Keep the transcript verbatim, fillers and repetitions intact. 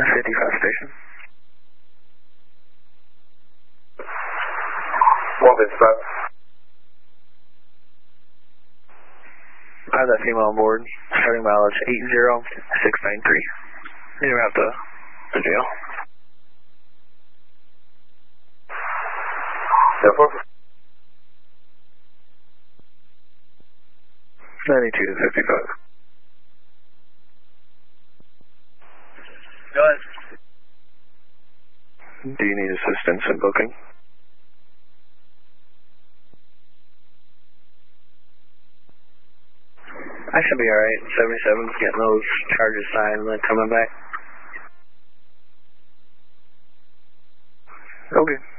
fifty-five station. one fifty-five. I have that female on board. Starting mileage eight zero six nine three. You're out the, the jail. Yeah, four. ninety-two to fifty-five. Go ahead. Do you need assistance in booking? I should be alright. seventy-seven's getting those charges signed and then coming back. Okay.